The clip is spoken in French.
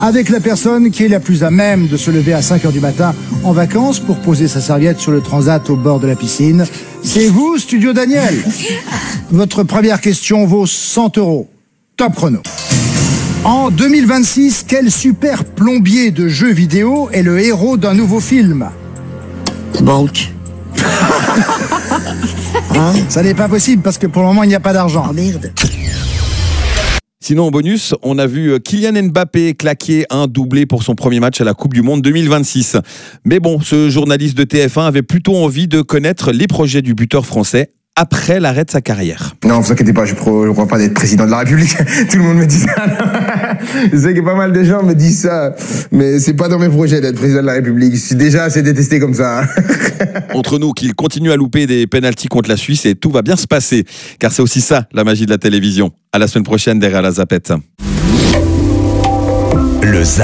avec la personne qui est la plus à même de se lever à 5h du matin en vacances pour poser sa serviette sur le transat au bord de la piscine. C'est vous, Studio Daniel. Votre première question vaut 100 €. Top chrono. En 2026, quel super plombier de jeux vidéo est le héros d'un nouveau film? Banque. Hein? Ça n'est pas possible parce que pour le moment, il n'y a pas d'argent. Oh merde. Sinon, en bonus, on a vu Kylian Mbappé claquer un doublé pour son premier match à la Coupe du Monde 2026. Mais bon, ce journaliste de TF1 avait plutôt envie de connaître les projets du buteur français après l'arrêt de sa carrière. Non, vous inquiétez pas, je ne crois pas d'être président de la République. Tout le monde me dit ça. Je sais que pas mal de gens me disent ça, mais c'est pas dans mes projets d'être président de la République. Je suis déjà assez détesté comme ça. Entre nous, qu'il continue à louper des pénaltys contre la Suisse et tout va bien se passer. Car c'est aussi ça, la magie de la télévision. À la semaine prochaine derrière la Zapette. Le